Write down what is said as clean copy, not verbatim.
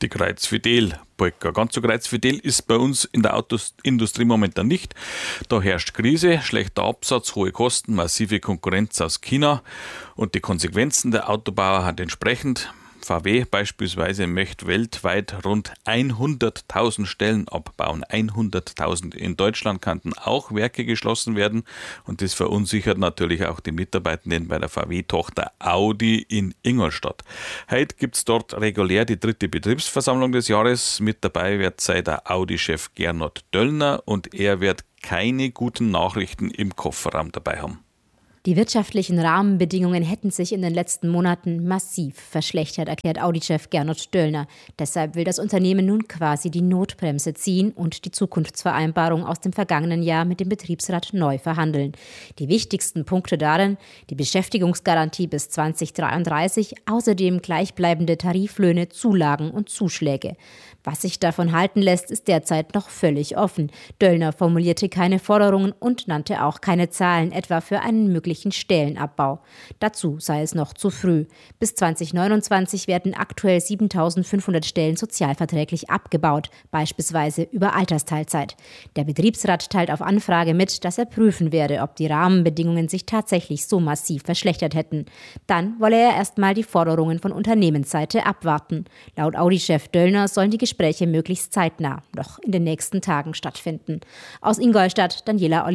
Die Kreuzfidel-Polka. Ganz so kreuzfidel ist bei uns in der Autoindustrie momentan nicht. Da herrscht Krise, schlechter Absatz, hohe Kosten, massive Konkurrenz aus China und die Konsequenzen der Autobauer hat entsprechend. VW beispielsweise möchte weltweit rund 100.000 Stellen abbauen. 100.000. In Deutschland könnten auch Werke geschlossen werden und das verunsichert natürlich auch die Mitarbeitenden bei der VW-Tochter Audi in Ingolstadt. Heute gibt es dort regulär die 3. Betriebsversammlung des Jahres. Mit dabei wird sein der Audi-Chef Gernot Döllner und er wird keine guten Nachrichten im Kofferraum dabei haben. Die wirtschaftlichen Rahmenbedingungen hätten sich in den letzten Monaten massiv verschlechtert, erklärt Audi-Chef Gernot Döllner. Deshalb will das Unternehmen nun quasi die Notbremse ziehen und die Zukunftsvereinbarung aus dem vergangenen Jahr mit dem Betriebsrat neu verhandeln. Die wichtigsten Punkte darin: die Beschäftigungsgarantie bis 2033, außerdem gleichbleibende Tariflöhne, Zulagen und Zuschläge. Was sich davon halten lässt, ist derzeit noch völlig offen. Döllner formulierte keine Forderungen und nannte auch keine Zahlen, etwa für einen möglichen Stellenabbau. Dazu sei es noch zu früh. Bis 2029 werden aktuell 7.500 Stellen sozialverträglich abgebaut, beispielsweise über Altersteilzeit. Der Betriebsrat teilt auf Anfrage mit, dass er prüfen werde, ob die Rahmenbedingungen sich tatsächlich so massiv verschlechtert hätten. Dann wolle er erstmal die Forderungen von Unternehmensseite abwarten. Laut Audi-Chef Döllner sollen die Gespräche möglichst zeitnah, noch in den nächsten Tagen stattfinden. Aus Ingolstadt, Daniela Oliver.